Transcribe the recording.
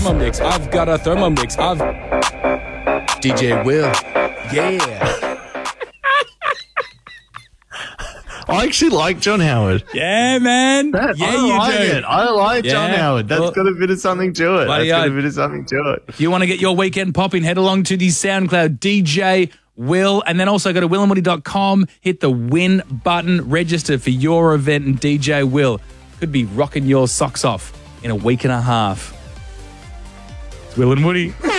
Thermomix. I've got a Thermomix. DJ Will. Yeah. I actually like John Howard. Yeah, man. I like John Howard. That's got a bit of something to it. If you want to get your weekend popping, head along to the SoundCloud DJ Will, and then also go to willandwoody.com, hit the win button, register for your event, and DJ Will could be rocking your socks off in a week and a half. It's Will and Woody.